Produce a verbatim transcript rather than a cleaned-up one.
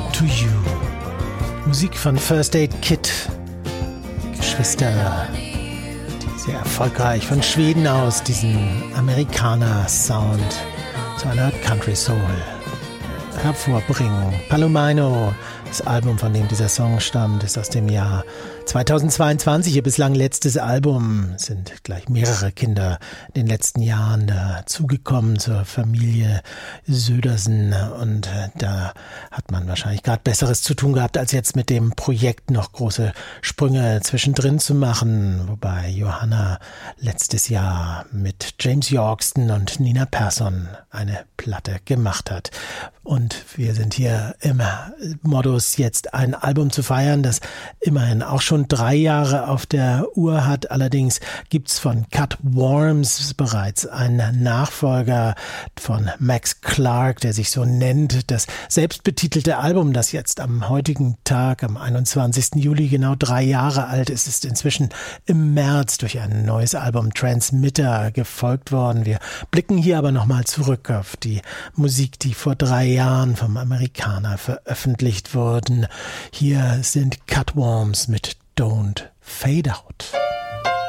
Out to You. Musik von First Aid Kit. Geschwister, die sehr erfolgreich von Schweden aus diesen Amerikaner-Sound zu einer Art Country Soul hervorbringen. Palomino, das Album, von dem dieser Song stammt, ist aus dem Jahr zweitausendzweiundzwanzig, ihr bislang letztes Album. Es sind gleich mehrere Kinder in den letzten Jahren dazugekommen zur Familie Södersen und da hat man wahrscheinlich gerade Besseres zu tun gehabt, als jetzt mit dem Projekt noch große Sprünge zwischendrin zu machen, wobei Johanna letztes Jahr mit James Yorkston und Nina Persson eine Platte gemacht hat. Und wir sind hier im Modus, jetzt ein Album zu feiern, das immerhin auch schon drei Jahre auf der Uhr hat. Allerdings gibt's von Cut Worms bereits einen Nachfolger von Max Clark, der sich so nennt. Das selbstbetitelte Album, das jetzt am heutigen Tag, am einundzwanzigsten Juli, genau drei Jahre alt ist, ist inzwischen im März durch ein neues Album Transmitter gefolgt worden. Wir blicken hier aber nochmal zurück auf die Musik, die vor drei Jahren vom Amerikaner veröffentlicht wurden. Hier sind Cut Worms mit Don't Fade Out.